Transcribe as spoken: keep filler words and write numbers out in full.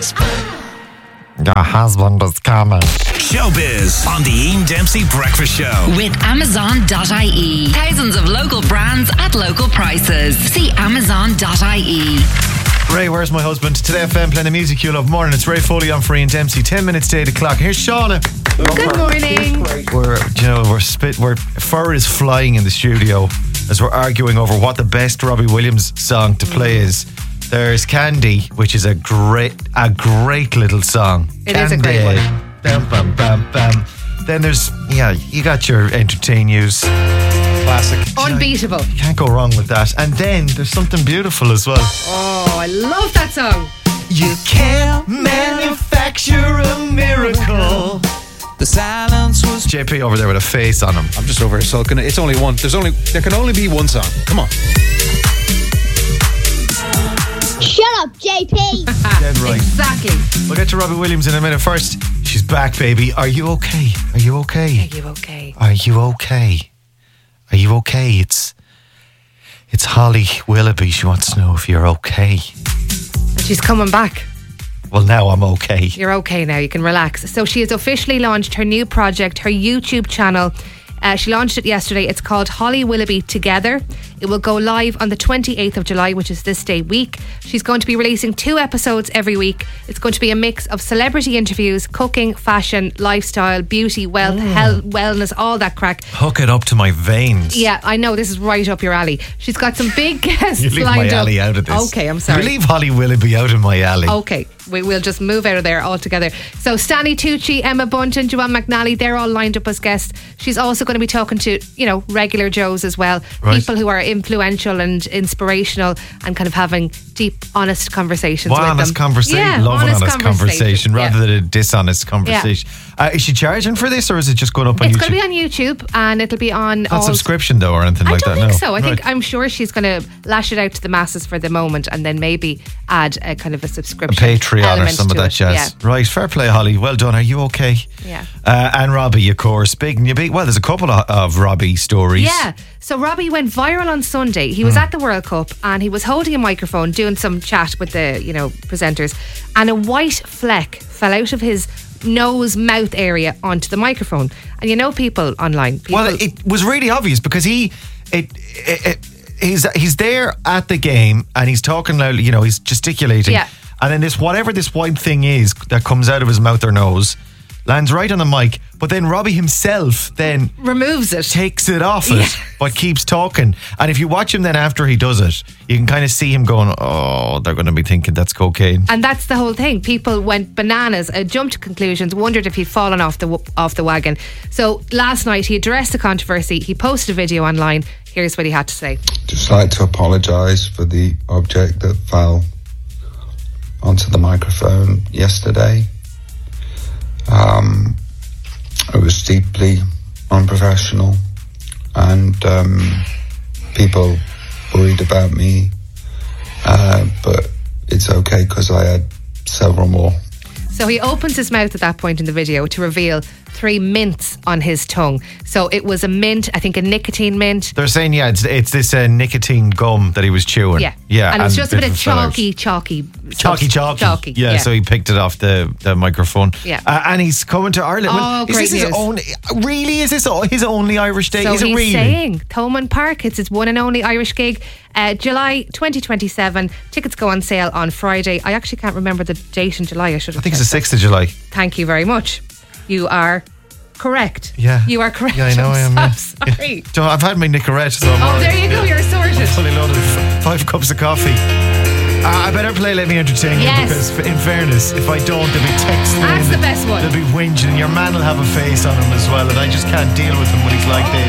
Your husband is coming. Showbiz on the Ian Dempsey Breakfast Show. With Amazon dot I E. Thousands of local brands at local prices. See Amazon dot I E. Ray, where's my husband? Today F M playing the music you love morning. It's Ray Foley on for Ian Dempsey. Ten minutes to eight o'clock. Here's Shauna. Good morning. We're, you know, we're spit. We're fur is flying in the studio as we're arguing over what the best Robbie Williams song to play is. There's Candy, which is a great, a great little song. It Candy. is a great one. Bam, bam, bam, bam. Then there's, yeah, you got your entertain news. Classic. Unbeatable. You can't go wrong with that. And then there's something beautiful as well. Oh, I love that song. You can't manufacture a miracle. The silence was. J P over there with a face on him. I'm just over here sulking. It's only one. There's only. There can only be one song. Come on. Shut up, J P. Dead right. Exactly. We'll get to Robbie Williams in a minute. First, she's back, baby. Are you okay? Are you okay? Are you okay? Are you okay? Are you okay? It's it's Holly Willoughby. She wants to know if you're okay. And she's coming back. Well, now I'm okay. You're okay now. You can relax. So she has officially launched her new project, her YouTube channel. Uh, she launched it yesterday. It's called Holly Willoughby Together. It will go live on the twenty-eighth of July, which is this day week. She's going to be releasing two episodes every week. It's going to be a mix of celebrity interviews, cooking, fashion, lifestyle, beauty, wealth, Mm. health, wellness, all that crack. Hook it up to my veins. Yeah, I know, this is right up your alley. She's got some big guests You leave lined my up. alley out of this. Okay, I'm sorry. You leave Holly Willoughby out of my alley. Okay, we, we'll just move out of there altogether. So Stanley Tucci, Emma Bunton, Joanne McNally, they're all lined up as guests. She's also going to be talking to, you know, regular Joes as well. Right. People who are influential and inspirational and kind of having deep, honest conversations Well, with honest them. conversation. Yeah, Love an honest honest conversation, rather Yeah. than a dishonest conversation. Uh, is she charging for this, or is it just going up on It's YouTube? going to be on YouTube and it'll be on Not all... subscription though, or anything I like don't that. think no. so. I think Right. I'm sure she's going to lash it out to the masses for the moment, and then maybe add a kind of a a subscription, Patreon or element some of to that it. jazz. Right, fair play, Holly. Well done. Are you okay? Yeah. Uh, and Robbie, of course, big, big. Well, there's a couple of, of Robbie stories. Yeah. So Robbie went viral on Sunday. He was Hmm. at the World Cup and he was holding a microphone, doing some chat with the, you know, presenters, and a white fleck fell out of his nose mouth area onto the microphone. And you know, people online. People, Well, it was really obvious because he, it, it, it, he's he's there at the game and he's talking loudly. You know, he's gesticulating. Yeah. And then this, whatever this white thing is that comes out of his mouth or nose, lands right on the mic. But then Robbie himself then removes it. takes it off it, Yeah. but keeps talking. And if you watch him then after he does it, you can kind of see him going, "Oh, they're going to be thinking that's cocaine." And that's the whole thing. People went bananas, uh, jumped to conclusions, wondered if he'd fallen off the w- off the wagon. So last night he addressed the controversy. He posted a video online. Here's what he had to say. Just like to apologise for the object that fell onto the microphone yesterday. Um, it was deeply unprofessional, and um, people worried about me, uh, but it's okay because I had several more. So he opens his mouth at that point in the video to reveal three mints on his tongue. So it was a mint, I think a nicotine mint. They're saying, yeah, it's, it's this uh, nicotine gum that he was chewing. Yeah. Yeah. And it was just a bit of it fell out. chalky, chalky. Chalky, chalky. Chalky. Yeah, so he picked it off the, the microphone. Yeah. Uh, and he's coming to Ireland. Oh, Well, is great this his news. only, really? Is this his only Irish day? So is it he's really? saying Thomond Park, it's his one and only Irish gig. Uh, July twenty twenty-seven. Tickets go on sale on Friday. I actually can't remember the date in July. I should have I think it's the checked sixth of July. that. Thank you very much. You are correct. Yeah. You are correct. Yeah, I know I am. I'm yeah. so sorry. Yeah. I've had my Nicorette, so I'm Oh, alright. there you go. You're sorted. Fully loaded. Five cups of coffee. Uh, I better play Let Me Entertain You, Yes. because in fairness, if I don't, there'll be texting. That's the best one. There'll be whinging. Your man will have a face on him as well, and I just can't deal with him when he's like this.